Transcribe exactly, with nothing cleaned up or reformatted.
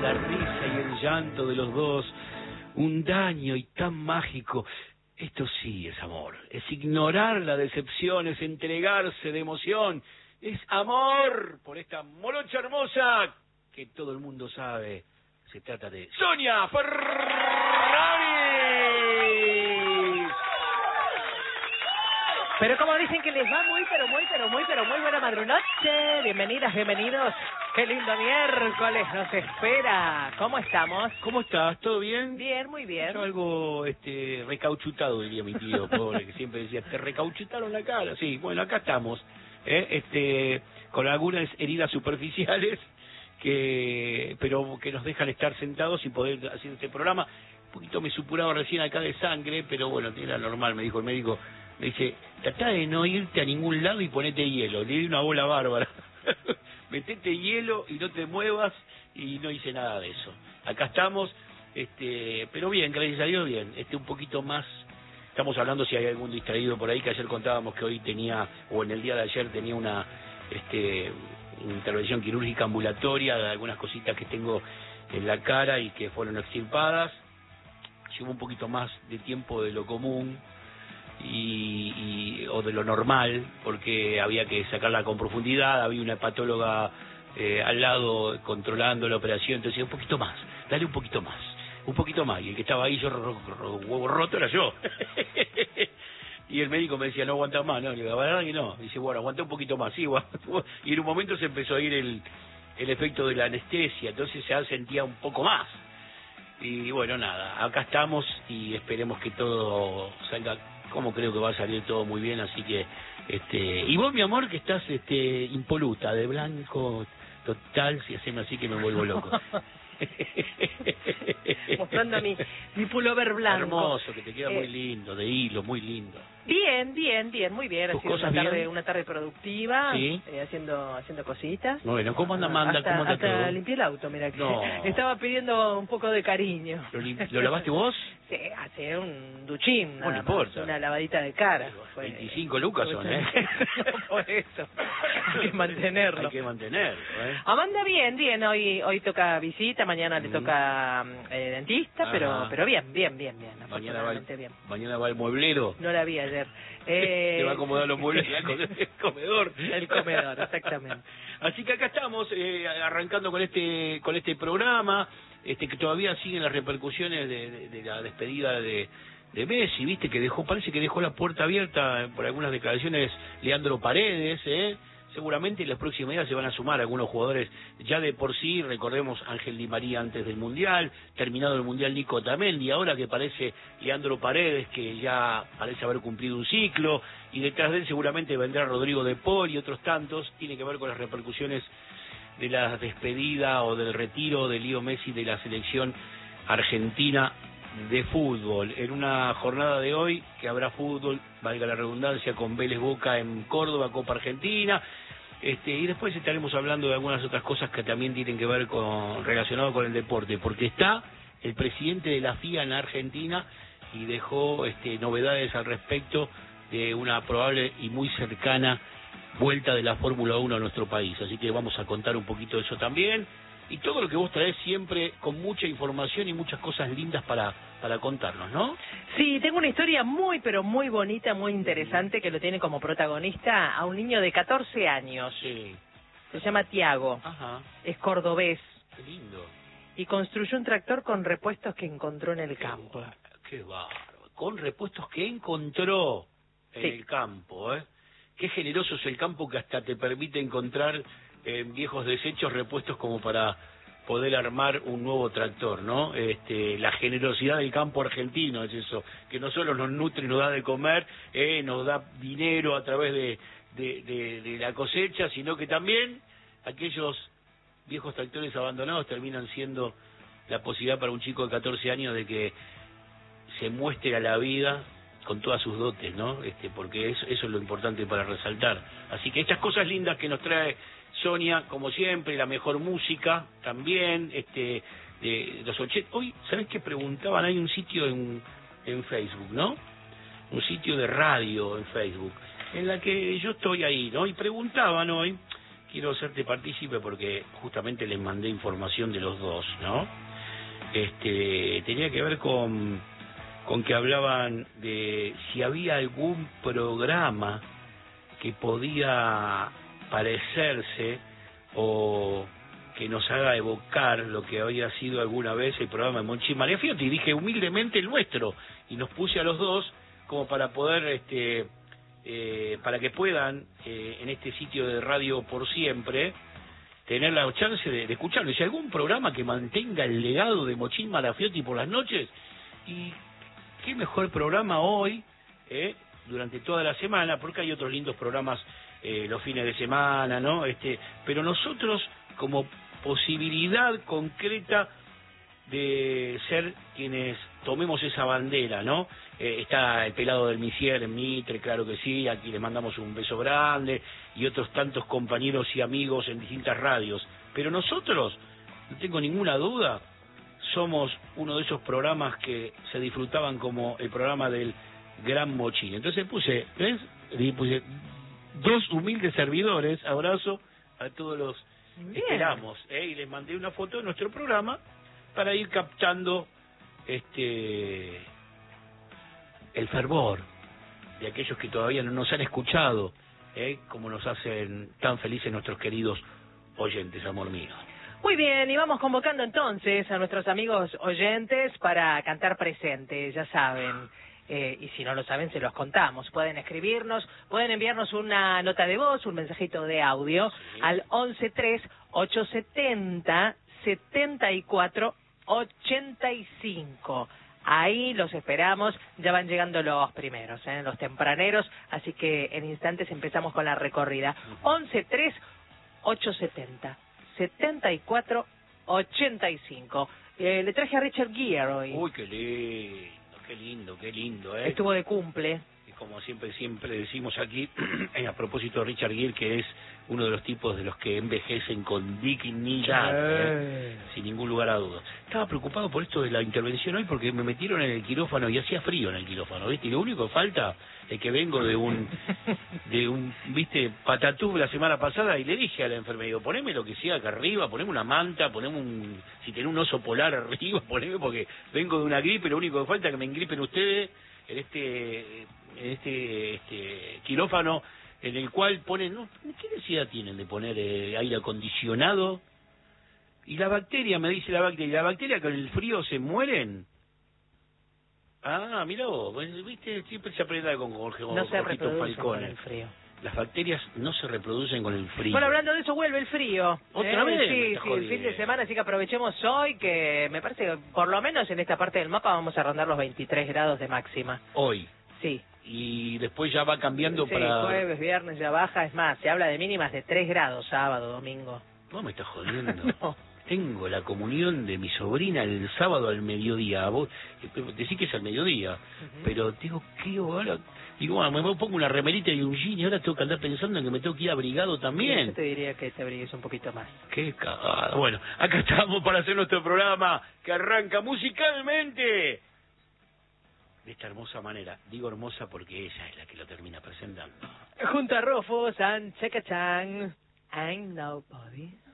la risa y el llanto de los dos, un daño y tan mágico. Esto sí es amor, es ignorar la decepción, es entregarse de emoción, es amor por esta morocha hermosa que todo el mundo sabe. Se trata de Sonia Ferrari. Pero como dicen que les va muy, pero muy, pero muy, pero muy buena madrunoche. Bienvenidas, bienvenidos. Qué lindo miércoles nos espera. ¿Cómo estamos? ¿Cómo estás? ¿Todo bien? Bien, muy bien. Yo algo este, recauchutado, diría mi tío, pobre, que siempre decía, te recauchutaron la cara. Sí, bueno, acá estamos, ¿eh? este, con algunas heridas superficiales, que pero que nos dejan estar sentados y poder hacer este programa. Un poquito me supuraba recién acá de sangre, pero bueno, era normal, me dijo el médico. Me dice, tratá de no irte a ningún lado y ponete hielo. Le di una bola bárbara. Metete hielo y no te muevas, y no hice nada de eso. Acá estamos, este, pero bien, gracias a Dios, bien. Este un poquito más, estamos hablando si hay algún distraído por ahí, que ayer contábamos que hoy tenía, o en el día de ayer tenía una este intervención quirúrgica ambulatoria de algunas cositas que tengo en la cara y que fueron extirpadas. Llevo un poquito más de tiempo de lo común. Y, y o de lo normal, porque había que sacarla con profundidad, había una hepatóloga eh, al lado controlando la operación, entonces un poquito más, dale un poquito más, un poquito más, y el que estaba ahí yo ro, ro, huevo roto era yo. Y el médico me decía, no aguantas más, no, le digo, la verdad que no, dice, bueno, aguanta un poquito más, sí, y en un momento se empezó a ir el, el efecto de la anestesia, entonces ya sentía un poco más. Y bueno, nada, acá estamos y esperemos que todo salga como creo que va a salir todo muy bien, así que este y vos, mi amor, que estás este impoluta, de blanco total, si hacemos así que me vuelvo loco. Mostrando mi, mi pullover blanco. Hermoso, que te queda eh, muy lindo, de hilo, muy lindo. Bien, bien, bien, muy bien. Ha sido una tarde, bien? una tarde productiva, ¿Sí? eh, haciendo haciendo cositas. Bueno, ¿cómo anda Amanda? Hasta, ¿Cómo anda hasta todo? limpié el auto, mira que No. estaba pidiendo un poco de cariño. ¿Lo, ¿Lo lavaste vos? Sí, hace un duchín, no nada importa. Más, una lavadita de cara. Fue, veinticinco lucas son, ¿eh? No, por eso, hay que mantenerlo. Hay que mantenerlo, ¿eh? Amanda bien, bien, hoy hoy toca visita, mañana mm. le toca eh, dentista, Ajá. pero pero bien, bien, bien, bien, mañana va el, bien. Mañana va el mueblero. No la vi ayer. Eh... Te va a acomodar los muebles el comedor. El comedor, exactamente. Así que acá estamos, eh, arrancando con este con este programa, este que todavía siguen las repercusiones de, de, de la despedida de, de Messi, viste, que dejó, parece que dejó la puerta abierta por algunas declaraciones Leandro Paredes, eh. Seguramente en los próximos días se van a sumar algunos jugadores ya de por sí, recordemos Ángel Di María antes del Mundial, terminado el Mundial Nico Otamendi, ahora que parece Leandro Paredes, que ya parece haber cumplido un ciclo, y detrás de él seguramente vendrá Rodrigo de Paul y otros tantos. Tiene que ver con las repercusiones de la despedida o del retiro de Leo Messi de la selección argentina de fútbol. En una jornada de hoy que habrá fútbol, valga la redundancia, con Vélez Boca en Córdoba, Copa Argentina. Este, y después estaremos hablando de algunas otras cosas que también tienen que ver con relacionado con el deporte, porque está el presidente de la F I A en Argentina y dejó este, novedades al respecto de una probable y muy cercana vuelta de la Fórmula uno a nuestro país. Así que vamos a contar un poquito de eso también. Y todo lo que vos traés siempre con mucha información y muchas cosas lindas para para contarnos, ¿no? Sí, tengo una historia muy, pero muy bonita, muy interesante, que lo tiene como protagonista a un niño de catorce años. Sí. Se llama Tiago. Ajá. Es cordobés. Qué lindo. Y construyó un tractor con repuestos que encontró en el qué campo. Bar, qué bárbaro. Con repuestos que encontró en sí. el campo, ¿eh? Qué generoso es el campo, que hasta te permite encontrar en viejos desechos repuestos como para poder armar un nuevo tractor, ¿no? Este, la generosidad del campo argentino es eso, que no solo nos nutre y nos da de comer, eh, nos da dinero a través de, de, de, de la cosecha, sino que también aquellos viejos tractores abandonados terminan siendo la posibilidad para un chico de catorce años de que se muestre a la vida con todas sus dotes, ¿no? Este, porque eso, eso es lo importante para resaltar. Así que estas cosas lindas que nos trae Sonia, como siempre, la mejor música también, este, de los ochenta. Hoy, ¿sabés qué preguntaban? Hay un sitio en, en Facebook, ¿no? Un sitio de radio en Facebook, en la que yo estoy ahí, ¿no? Y preguntaban hoy, quiero hacerte partícipe porque justamente les mandé información de los dos, ¿no? Este, tenía que ver con, con que hablaban de si había algún programa que podía parecerse o que nos haga evocar lo que había sido alguna vez el programa de Monchi Mariafiotti, y dije humildemente el nuestro, y nos puse a los dos como para poder, este, eh, para que puedan, eh, en este sitio de Radio por Siempre, tener la chance de, de escucharlo. Y si algún programa que mantenga el legado de Mochín Marafiotti por las noches, y qué mejor programa hoy, eh, durante toda la semana, porque hay otros lindos programas eh, los fines de semana, ¿no? Este, pero nosotros, como posibilidad concreta de ser quienes tomemos esa bandera, ¿no? Eh, está el pelado del Misier en Mitre, claro que sí, aquí le mandamos un beso grande, y otros tantos compañeros y amigos en distintas radios. Pero nosotros, no tengo ninguna duda, somos uno de esos programas que se disfrutaban como el programa del Gran Mochín. Entonces puse, ¿ves? Y puse dos humildes servidores, abrazo a todos los Bien. Esperamos, ¿eh? Y les mandé una foto de nuestro programa para ir captando este el fervor de aquellos que todavía no nos han escuchado, ¿eh? Como nos hacen tan felices nuestros queridos oyentes, amor mío. Muy bien, y vamos convocando entonces a nuestros amigos oyentes para cantar presente, ya saben. Eh, y si no lo saben, se los contamos. Pueden escribirnos, pueden enviarnos una nota de voz, un mensajito de audio sí. al once tres ochocientos setenta setenta y cuatro ochenta y cinco. Ahí los esperamos, ya van llegando los primeros, ¿eh? Los tempraneros, así que en instantes empezamos con la recorrida. once tres ochocientos setenta setenta y cuatro ochenta y cinco. Eh, le traje a Richard Gere hoy. Uy, qué lindo. Qué lindo, qué lindo, ¿eh? Estuvo de cumple. Y como siempre, siempre decimos aquí, a propósito de Richard Gere, que es uno de los tipos de los que envejecen con dignidad, ¿eh? Sin ningún lugar a dudas. Estaba preocupado por esto de la intervención hoy porque me metieron en el quirófano y hacía frío en el quirófano, ¿viste? Y lo único que falta es que vengo de un, de un, ¿viste? Patatú la semana pasada y le dije a la enfermera, digo, poneme lo que sea acá arriba, poneme una manta, poneme un, si tenés un oso polar arriba, poneme porque vengo de una gripe, lo único que falta es que me engripen ustedes en este, en este, este quirófano en el cual ponen, ¿no? ¿Qué necesidad tienen de poner eh, aire acondicionado? Y la bacteria, me dice la bacteria, ¿la bacteria con el frío se mueren? Ah, mira vos, viste, siempre se aprende con Jorge no se reproducen con el frío. Las bacterias no se reproducen con el frío. Bueno, hablando de eso, vuelve el frío. ¿Otra ¿eh? vez? Sí, sí, el fin de semana, así que aprovechemos hoy, que me parece que por lo menos en esta parte del mapa vamos a rondar los veintitrés grados de máxima. Hoy. Sí. Y después ya va cambiando sí, para... jueves, viernes ya baja, es más, se habla de mínimas de tres grados sábado, domingo. No me estás jodiendo. No. Tengo la comunión de mi sobrina el sábado al mediodía. Vos decís que es al mediodía, uh-huh. Pero digo, ¿qué ahora? Digo, bueno, me pongo una remerita y un jean y ahora tengo que andar pensando en que me tengo que ir abrigado también. Sí, yo te diría que te abrigues un poquito más. Qué cagada. Bueno, acá estamos para hacer nuestro programa que arranca musicalmente de esta hermosa manera. Digo hermosa porque ella es la que lo termina presentando. Junto a Rofo, San Checachang, Ain't Nobody.